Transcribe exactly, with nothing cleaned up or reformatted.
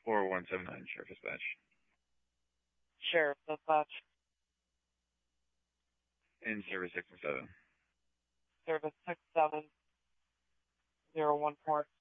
four one seven nine, Sheriff Dispatch. Sheriff Dispatch. In service six and seven. Service six seven zero one four.